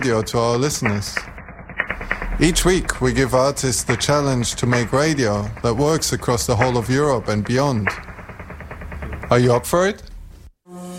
radio to our listeners. Each week we give artists the challenge to make radio that works across the whole of Europe and beyond. Are you up for it?